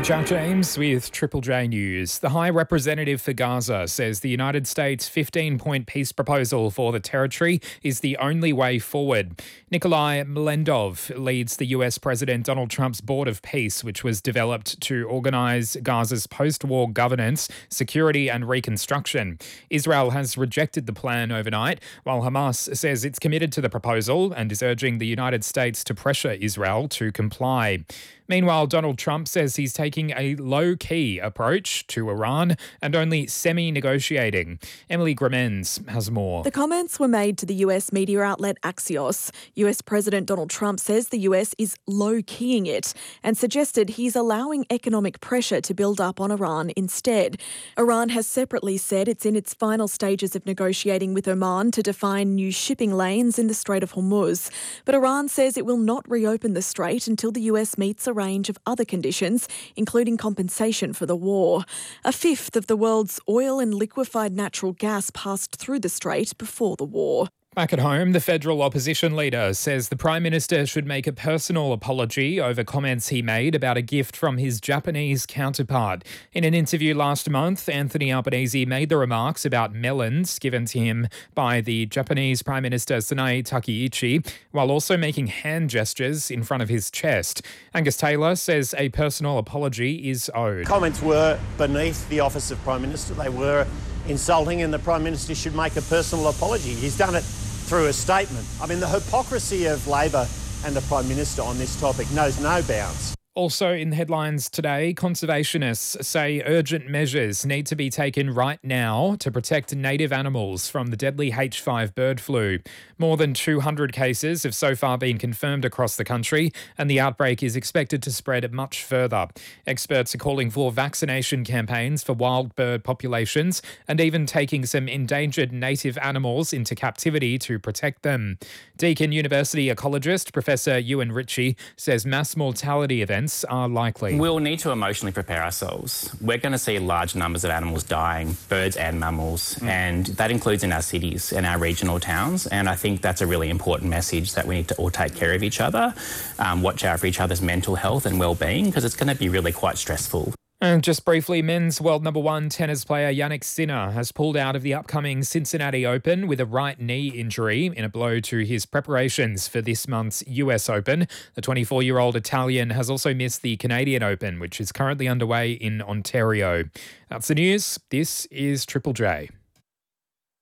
Jack James with Triple J News. The High Representative for Gaza says the United States' 15-point peace proposal for the territory is the only way forward. Nikolai Mlendov leads the US President Donald Trump's Board of Peace, which was developed to organise Gaza's post-war governance, security and reconstruction. Israel has rejected the plan overnight, while Hamas says it's committed to the proposal and is urging the United States to pressure Israel to comply. Meanwhile, Donald Trump says he's taking a low-key approach to Iran and only semi-negotiating. Emily Gramens has more. The comments were made to the US media outlet Axios. US President Donald Trump says the US is low-keying it and suggested he's allowing economic pressure to build up on Iran instead. Iran has separately said it's in its final stages of negotiating with Oman to define new shipping lanes in the Strait of Hormuz. But Iran says it will not reopen the strait until the US meets a range of other conditions, including compensation for the war. A fifth of the world's oil and liquefied natural gas passed through the strait before the war. Back at home, the federal opposition leader says the Prime Minister should make a personal apology over comments he made about a gift from his Japanese counterpart. In an interview last month, Anthony Albanese made the remarks about melons given to him by the Japanese Prime Minister Sanae Takaichi, while also making hand gestures in front of his chest. Angus Taylor says a personal apology is owed. Comments were beneath the office of Prime Minister. They were insulting, and the Prime Minister should make a personal apology. He's done it through a statement. I mean, the hypocrisy of Labor and the Prime Minister on this topic knows no bounds. Also in the headlines today, conservationists say urgent measures need to be taken right now to protect native animals from the deadly H5 bird flu. More than 200 cases have so far been confirmed across the country, and the outbreak is expected to spread much further. Experts are calling for vaccination campaigns for wild bird populations and even taking some endangered native animals into captivity to protect them. Deakin University ecologist Professor Ewan Ritchie says mass mortality events are likely. We'll need to emotionally prepare ourselves. We're going to see large numbers of animals dying, birds and mammals, and that includes in our cities and our regional towns. And I think that's a really important message, that we need to all take care of each other, watch out for each other's mental health and well-being, because it's going to be really quite stressful. And just briefly, men's world number one tennis player Jannik Sinner has pulled out of the upcoming Cincinnati Open with a right knee injury in a blow to his preparations for this month's US Open. The 24-year-old Italian has also missed the Canadian Open, which is currently underway in Ontario. That's the news. This is Triple J.